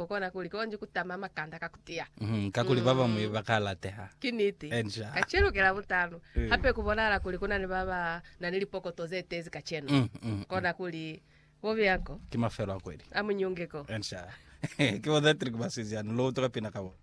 kona kuli konje kutamama kanda kakutia kakuli baba mwe bakala teha kiniti ensha kachero kila butano hape kubonala kuli kuna ni baba na nilipoko tozete kacheno kona kuli wobi yako kimafero kweli amunyungeko ensha kiwa datri kubasiziana lo to kapina kabo